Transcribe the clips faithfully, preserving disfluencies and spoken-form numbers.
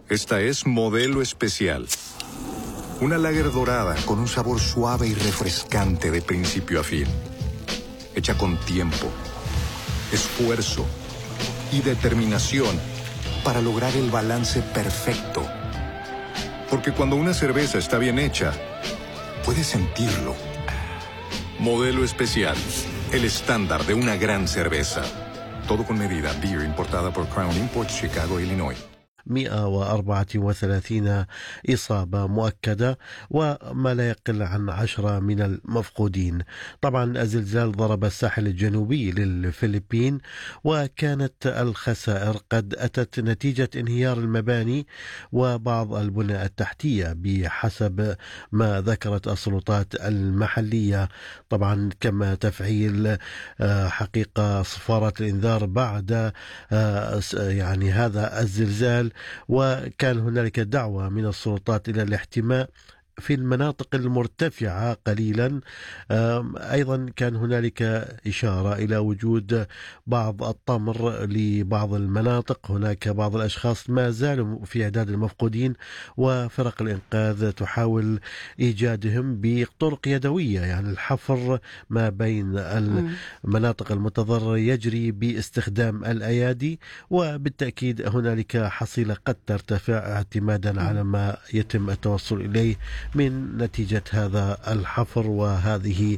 Esta es Modelo Especial. Una lager dorada con un sabor suave y refrescante de principio a fin. Hecha con tiempo, esfuerzo y determinación para lograr el balance perfecto. Porque cuando una cerveza está bien hecha, puedes sentirlo. Modelo Especial, el estándar de una gran cerveza. Todo con medida. Beer importada por Crown Imports, Chicago, Illinois. مئة وأربعة وثلاثين إصابة مؤكدة وما لا يقل عن عشرة من المفقودين. طبعا الزلزال ضرب الساحل الجنوبي للفلبين، وكانت الخسائر قد أتت نتيجة انهيار المباني وبعض البنى التحتية بحسب ما ذكرت السلطات المحلية. طبعا كما تفعيل حقيقة صفارة الإنذار بعد يعني هذا الزلزال، وكان هنالك دعوة من السلطات إلى الاحتماء في المناطق المرتفعة قليلا. أيضا كان هنالك إشارة إلى وجود بعض الطمر لبعض المناطق. هناك بعض الأشخاص ما زالوا في إعداد المفقودين، وفرق الإنقاذ تحاول إيجادهم بطرق يدوية، يعني الحفر ما بين المناطق المتضررة يجري باستخدام الأيادي، وبالتأكيد هنالك حصيلة قد ترتفع اعتمادا على ما يتم التوصل إليه من نتيجة هذا الحفر وهذه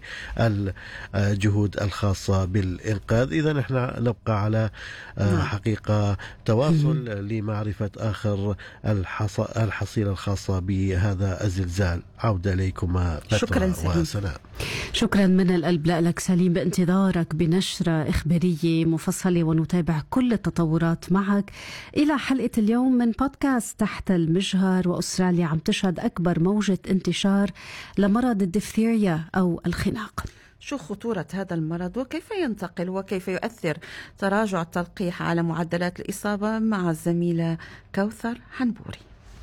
الجهود الخاصة بالإنقاذ. إذا نحن نبقى على حقيقة تواصل لمعرفة آخر الحصيلة الخاصة بهذا الزلزال. عودة إليكم. شكرا سليم. شكرا من القلب لك سليم، بانتظارك بنشرة إخبارية مفصلة ونتابع كل التطورات معك. إلى حلقة اليوم من بودكاست تحت المجهر. وأستراليا عم تشهد أكبر موجة انتشار لمرض الديفتيريا أو الخناق. شو خطورة هذا المرض وكيف ينتقل وكيف يؤثر تراجع التلقيح على معدلات الإصابة؟ مع الزميلة كوثر حنبوري.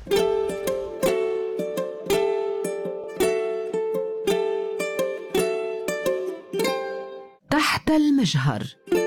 تحت المجهر.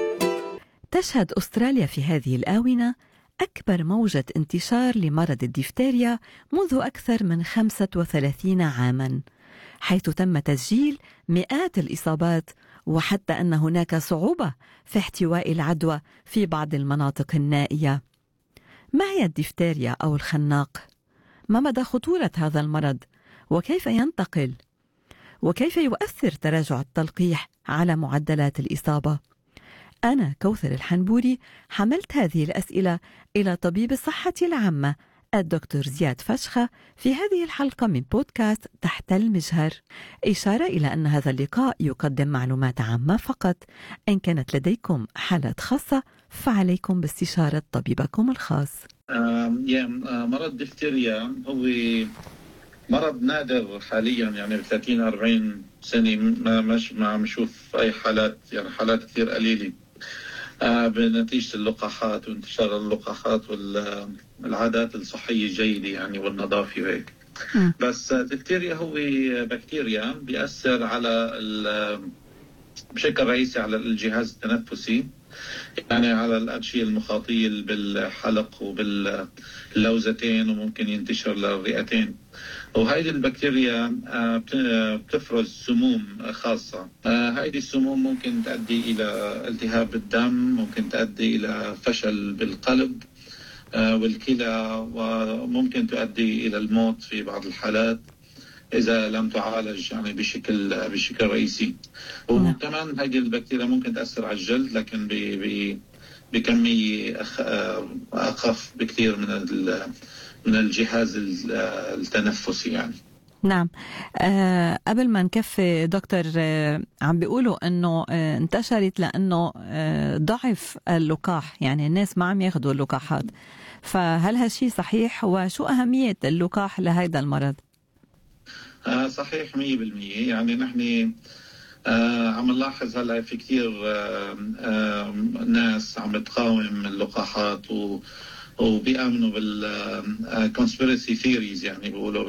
تشهد أستراليا في هذه الآونة أكبر موجة انتشار لمرض الديفتيريا منذ أكثر من خمسة وثلاثين عاماً، حيث تم تسجيل مئات الإصابات، وحتى أن هناك صعوبة في احتواء العدوى في بعض المناطق النائية. ما هي الديفتيريا أو الخناق؟ ما مدى خطورة هذا المرض؟ وكيف ينتقل؟ وكيف يؤثر تراجع التلقيح على معدلات الإصابة؟ أنا كوثر الحنبوري حملت هذه الأسئلة إلى طبيب الصحة العامة الدكتور زياد فشخة في هذه الحلقة من بودكاست تحت المجهر، إشارة إلى أن هذا اللقاء يقدم معلومات عامة فقط. إن كانت لديكم حالات خاصة فعليكم باستشارة طبيبكم الخاص. مرض الديفتيريا هو مرض نادر حاليا، يعني ب ثلاثين أربعين سنة ما مش ما عم نشوف أي حالات، يعني حالات كثير قليلة آه بنتيجة اللقاحات وانتشار اللقاحات والعادات الصحية الجيدة يعني والنظافة وهيك. بس الديفتيريا هو بكتيريا بيأثر على بشكل رئيسي على الجهاز التنفسي، يعني على الأغشية المخاطية بالحلق وباللوزتين، وممكن ينتشر للرئتين. وهذه البكتيريا بتفرز سموم خاصة. هذه السموم ممكن تؤدي إلى التهاب بالدم، ممكن تؤدي إلى فشل بالقلب والكلى، وممكن تؤدي إلى الموت في بعض الحالات إذا لم تعالج يعني بشكل بشكل رئيسي. وكمان هذه البكتيريا ممكن تأثر على الجلد، لكن بكمية أخف بكثير من من الجهاز التنفسي يعني. نعم. أه قبل ما نكفي دكتور، أه عم بيقولوا أنه أه انتشرت لأنه أه ضعف اللقاح، يعني الناس ما عم ياخدوا اللقاحات، فهل هالشي صحيح؟ وشو أهمية اللقاح لهذا المرض؟ آه صحيح مية بالمية. يعني نحن آه عم نلاحظ هلا في كتير آه آه ناس عم تقاوم اللقاحات و وبيأمنوا بالconspiracy theories، يعني بيقولوا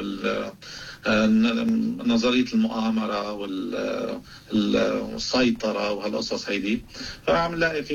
بنظرية المؤامرة والسيطرة وهالقصص هيدي. فعم نلاقي في